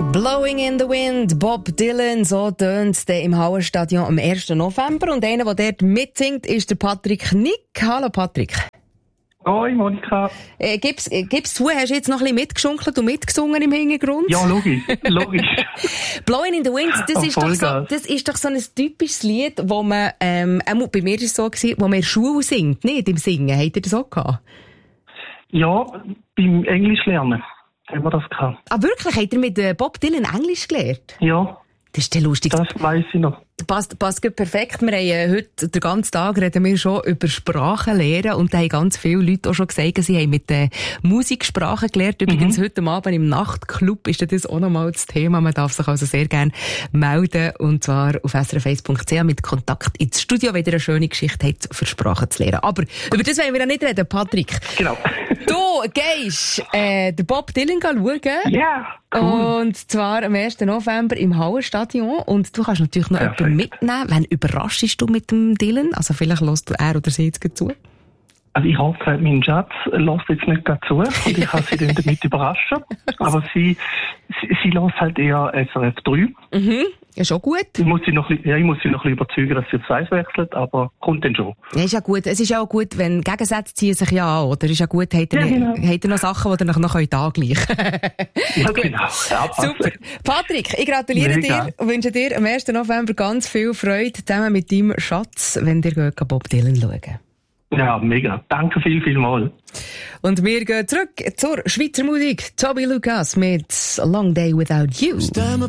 Blowing in the Wind, Bob Dylan, so tönt es im Hallenstadion am 1. November. Und einer, der dort mitsingt, ist der Patrick Nick. Hallo Patrick. Hoi Monika. Gib's zu, hast du jetzt noch ein bisschen mitgeschunkelt und mitgesungen im Hintergrund? Ja, logisch. Blowing in the Wind, das ist doch so ein typisches Lied, wo man, bei mir ist es so gewesen, wo man in der Schule singt, nicht im Singen. Habt ihr das auch gehabt? Ja, beim Englisch lernen haben wir das gehabt. Ah, wirklich? Habt ihr mit Bob Dylan Englisch gelernt? Ja. Das ist ja lustig. Das weiss ich noch. Passt gut perfekt. Wir haben heute den ganzen Tag reden wir schon über Sprachenlehren und da haben ganz viele Leute auch schon gesagt, sie haben mit Musik Sprachen gelernt. Übrigens heute Abend im Nachtclub ist das auch nochmal das Thema. Man darf sich also sehr gerne melden und zwar auf srf1.ch mit Kontakt ins Studio, wenn ihr eine schöne Geschichte habt, für Sprachen zu lernen. Aber über das wollen wir ja nicht reden, Patrick. Genau. Du gehst den Bob Dylan schauen. Ja, yeah, cool. Und zwar am 1. November im Hallenstadion und du kannst natürlich noch jemanden mitnehmen. Wann überraschst du mit dem Dylan? Also vielleicht hörst du er oder sie jetzt zu. Also ich habe gesagt, mein Schatz lässt jetzt nicht gerade zu und ich kann sie dann damit überraschen. Aber sie lässt halt eher SRF 3. Mhm. Ja, schon gut. Ich muss sie noch ein bisschen überzeugen, dass sie aufs Eis wechselt, aber kommt dann schon. Ja, ist ja gut. Es ist ja auch gut, wenn Gegensätze ziehen sich ja an, oder? Ist ja gut, habt ihr noch Sachen, die ihr noch angleichen könnt. Ja, genau. Ja, super. Patrick, ich gratuliere dir und wünsche dir am 1. November ganz viel Freude zusammen mit deinem Schatz, wenn ihr Bob Dylan schaut. Ja, mega. Danke vielmals. Und wir gehen zurück zur Schweizer Musik. Toby Lucas mit A Long Day Without You.